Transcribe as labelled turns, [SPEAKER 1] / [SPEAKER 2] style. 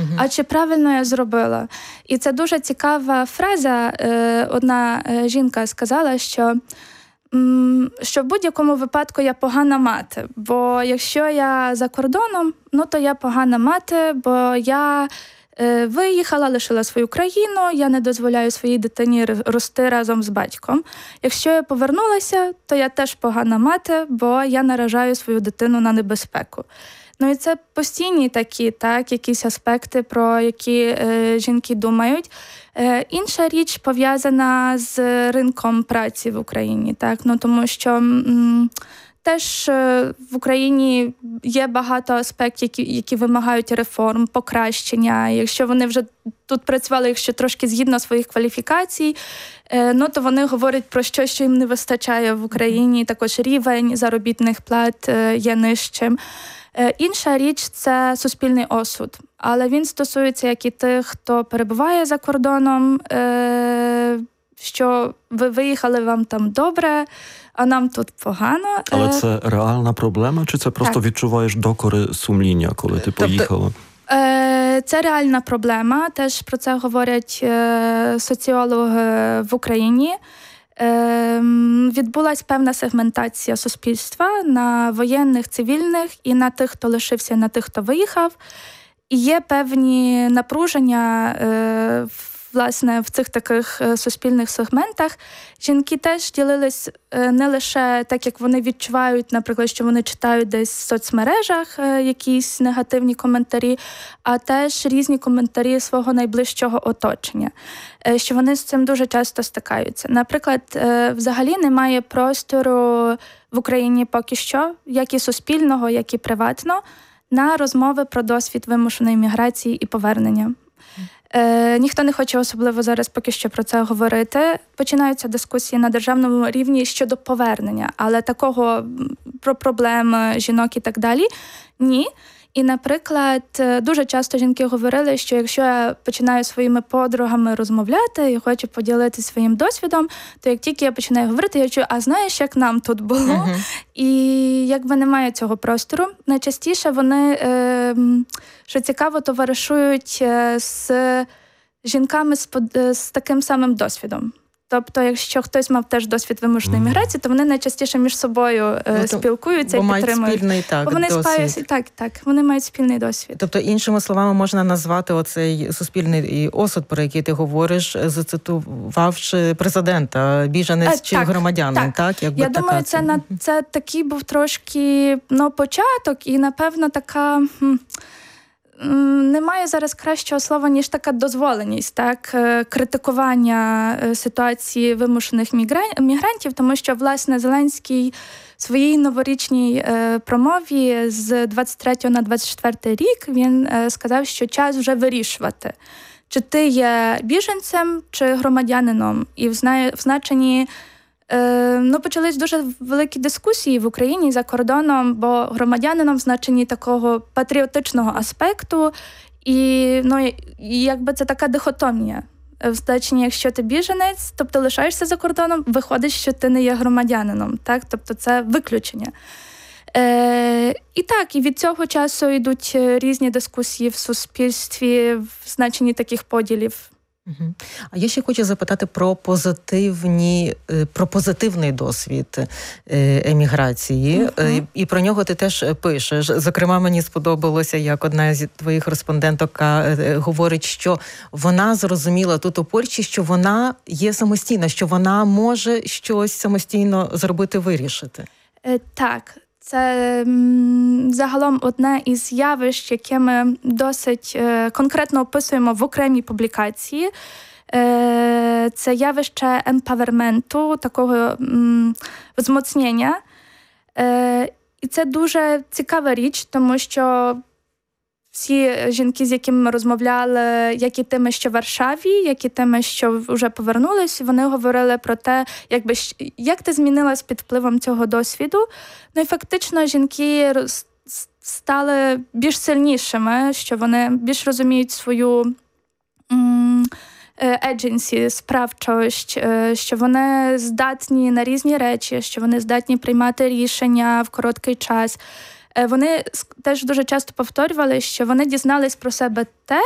[SPEAKER 1] а чи правильно я зробила. І це дуже цікава фраза. Одна жінка сказала, що в будь-якому випадку я погана мати, бо якщо я за кордоном, то я погана мати, бо я виїхала, лишила свою країну, я не дозволяю своїй дитині рости разом з батьком. Якщо я повернулася, то я теж погана мати, бо я наражаю свою дитину на небезпеку. І це постійні такі, якісь аспекти, про які жінки думають. Інша річ пов'язана з ринком праці в Україні, тому що теж в Україні є багато аспектів, які вимагають реформ, покращення. Якщо вони вже тут працювали, якщо трошки згідно своїх кваліфікацій, то вони говорять про що їм не вистачає в Україні. Також рівень заробітних плат є нижчим. Інша річ – це суспільний осуд. Але він стосується як і тих, хто перебуває за кордоном, що ви виїхали, вам там добре, а нам тут погано.
[SPEAKER 2] Але це реальна проблема, чи це просто відчуваєш докори сумління, коли ти поїхала?
[SPEAKER 1] Це реальна проблема. Теж про це говорять соціологи в Україні. Відбулась певна сегментація суспільства на воєнних, цивільних і на тих, хто лишився, і на тих, хто виїхав. І є певні напруження, власне, в цих таких суспільних сегментах. Жінки теж ділились не лише так, як вони відчувають, наприклад, що вони читають десь в соцмережах якісь негативні коментарі, а теж різні коментарі свого найближчого оточення, що вони з цим дуже часто стикаються. Наприклад, взагалі немає простору в Україні поки що, як і суспільного, як і приватного, на розмови про досвід вимушеної міграції і повернення. Ніхто не хоче особливо зараз поки що про це говорити. Починаються дискусії на державному рівні щодо повернення, але такого про проблеми жінок і так далі – ні. І, наприклад, дуже часто жінки говорили, що якщо я починаю своїми подругами розмовляти і хочу поділитися своїм досвідом, то як тільки я починаю говорити, я чую, а знаєш, як нам тут було? І якби немає цього простору. Найчастіше вони, що цікаво, товаришують з жінками з таким самим досвідом. Тобто, якщо хтось мав теж досвід вимушеної міграції, то вони найчастіше між собою спілкуються і підтримують.
[SPEAKER 3] Бо вони
[SPEAKER 1] досвід. Так, вони мають спільний досвід.
[SPEAKER 3] Тобто, іншими словами, можна назвати оцей суспільний осуд, про який ти говориш, зацитувавши президента, біженець чи громадянин, так?
[SPEAKER 1] Я думаю, це такий був трошки початок і, напевно, така... Немає зараз кращого слова, ніж така дозволеність, критикування ситуації вимушених мігрантів, тому що, власне, Зеленський в своїй новорічній промові з 23 на 24 рік він сказав, що час вже вирішувати, чи ти є біженцем, чи громадянином. І в значенні почались дуже великі дискусії в Україні за кордоном, бо громадянином в значенні такого патріотичного аспекту, і якби це така дихотомія. В значенні, якщо ти біженець, тобто лишаєшся за кордоном, виходить, що ти не є громадянином, так? Тобто це виключення. І від цього часу йдуть різні дискусії в суспільстві в значенні таких поділів.
[SPEAKER 3] А я ще хочу запитати про позитивний досвід еміграції. І про нього ти теж пишеш. Зокрема, мені сподобалося, як одна з твоїх кореспонденток говорить, що вона зрозуміла тут у Польщі, що вона є самостійна, що вона може щось самостійно зробити, вирішити.
[SPEAKER 1] Так. Це загалом одне із явищ, яке ми досить конкретно описуємо в окремій публікації. Це явище емпаверменту, такого взмоцнення. І це дуже цікава річ, тому що всі жінки, з якими ми розмовляли, як і тими, що в Варшаві, як і тими, що вже повернулись, вони говорили про те, як ти змінилась під впливом цього досвіду. І фактично жінки стали більш сильнішими, що вони більш розуміють свою agency, справчость, що вони здатні на різні речі, що вони здатні приймати рішення в короткий час. Вони теж дуже часто повторювали, що вони дізнались про себе те,